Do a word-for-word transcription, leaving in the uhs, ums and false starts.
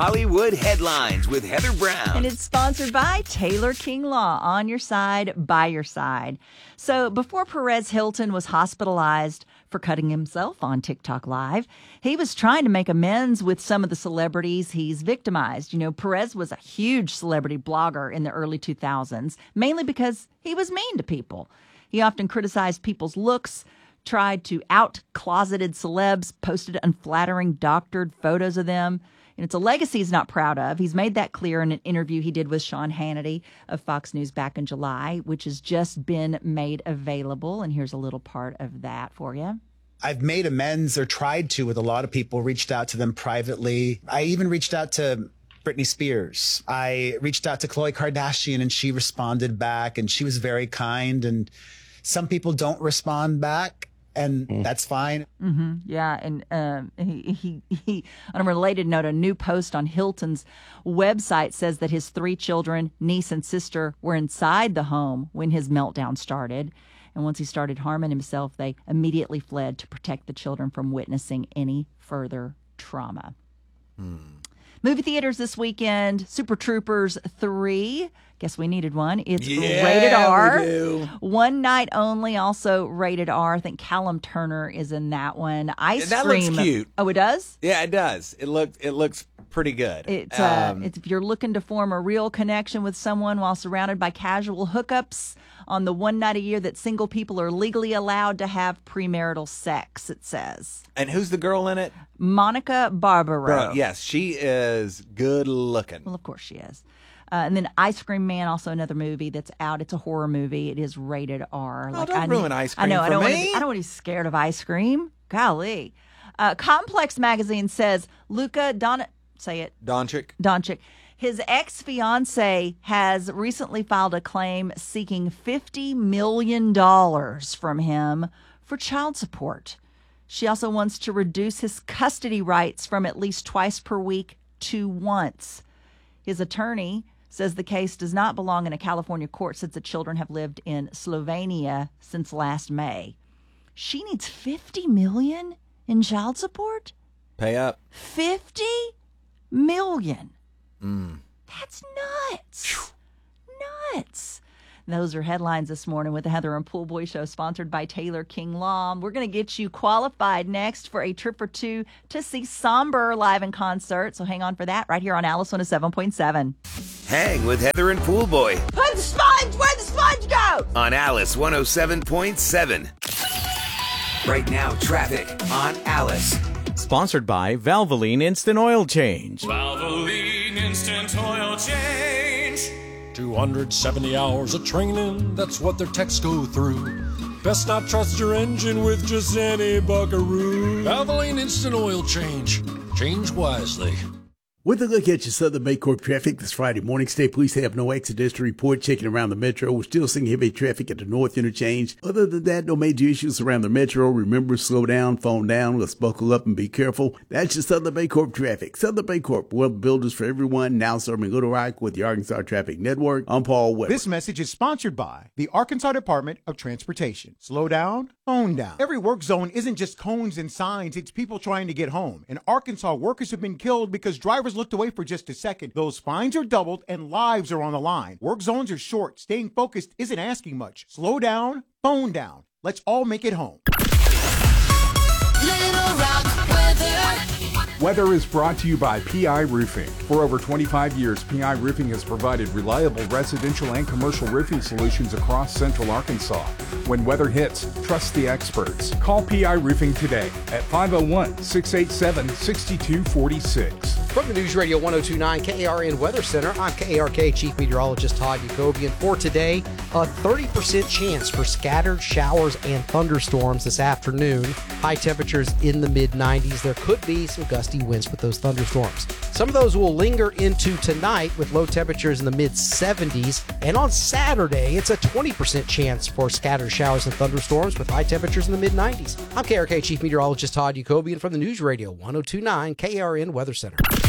Hollywood Headlines with Heather Brown. And it's sponsored by Taylor King Law. On your side, by your side. So before Perez Hilton was hospitalized for cutting himself on TikTok Live, he was trying to make amends with some of the celebrities he's victimized. You know, Perez was a huge celebrity blogger in the early two thousands, mainly because he was mean to people. He often criticized people's looks, tried to out closeted celebs, posted unflattering doctored photos of them. And it's a legacy he's not proud of. He's made that clear in an interview he did with Sean Hannity of Fox News back in July, which has just been made available. And here's a little part of that for you. I've made amends or tried to with a lot of people, reached out to them privately. I even reached out to Britney Spears. I reached out to Khloe Kardashian and she responded back and she was very kind. And some people don't respond back. And mm. that's fine. Mm-hmm. Yeah. And um, he, he, he, on a related note, a new post on Hilton's website says that his three children, niece and sister, were inside the home when his meltdown started. And once he started harming himself, they immediately fled to protect the children from witnessing any further trauma. Hmm. Movie theaters this weekend, Super Troopers three. Guess we needed one. It's yeah, rated R. We do. One night only, also rated R. I think Callum Turner is in that one. Ice that Cream. looks cute. Oh, it does? Yeah, it does. It looks it looks pretty good. It's, uh, um, it's if you're looking to form a real connection with someone while surrounded by casual hookups on the one night a year that single people are legally allowed to have premarital sex, it says. And who's the girl in it? Monica Barbaro. Bro, yes, she is good looking. Well, of course she is. Uh, and then Ice Cream Man, also another movie that's out. It's a horror movie. It is rated R. Oh, like, don't I ruin need, ice cream I know. for I don't me. Want to, I don't want to be scared of ice cream. Golly. Uh, Complex Magazine says Luka Don say it Doncic. Doncic. His ex-fiancée has recently filed a claim seeking fifty million dollars from him for child support. She also wants to reduce his custody rights from at least twice per week to once. His attorney says the case does not belong in a California court since the children have lived in Slovenia since last May. She needs fifty million dollars in child support? Pay up. fifty million dollars. Mm. That's nuts. Nuts. Those are headlines this morning with the Heather and Pool Boy Show, sponsored by Taylor King Law. We're going to get you qualified next for a trip or two to see Somber live in concert. So hang on for that right here on Alice one oh seven point seven. Hang with Heather and Pool Boy Put the sponge where the sponge goes. on Alice one oh seven point seven. Right now, traffic on Alice. Sponsored by Valvoline Instant Oil Change. Valvoline Instant Oil Change. two hundred seventy hours of training, that's what their techs go through. Best not trust your engine with just any buckaroo. Valvoline Instant Oil Change. Change wisely. With a look at your Southern Baycorp traffic this Friday morning, state police have no accidents to report. Checking around the metro, we're still seeing heavy traffic at the north interchange. Other than that, no major issues around the metro. Remember, slow down, phone down, let's buckle up and be careful. That's your Southern Baycorp traffic. Southern Baycorp, well, builders for everyone, now serving Little Rock with the Arkansas Traffic Network. I'm Paul Weber. This message is sponsored by the Arkansas Department of Transportation. Slow down, phone down. Every work zone isn't just cones and signs, it's people trying to get home. In Arkansas, workers have been killed because drivers looked away for just a second. Those fines are doubled and lives are on the line. Work zones are short. Staying focused isn't asking much. Slow down, phone down. Let's all make it home. Little Rock weather. Weather is brought to you by P I Roofing. For over twenty-five years, P I Roofing has provided reliable residential and commercial roofing solutions across central Arkansas. When weather hits, trust the experts. Call P I Roofing today at five oh one, six eight seven, six two four six. From the News Radio one oh two point nine K A R N Weather Center, I'm K A R K Chief Meteorologist Todd Yacobian. For today, a thirty percent chance for scattered showers and thunderstorms this afternoon. High temperatures in the mid nineties. There could be some gusty winds with those thunderstorms. Some of those will linger into tonight with low temperatures in the mid seventies. And on Saturday, it's a twenty percent chance for scattered showers and thunderstorms with high temperatures in the mid nineties. I'm K A R K Chief Meteorologist Todd Yacobian from the News Radio one oh two point nine K A R N Weather Center.